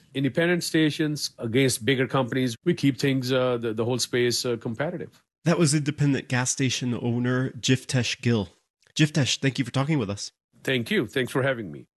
independent stations against bigger companies. We keep things, the whole space competitive. That was independent gas station owner Jiftesh Gill. Jiftesh, thank you for talking with us. Thank you. Thanks for having me.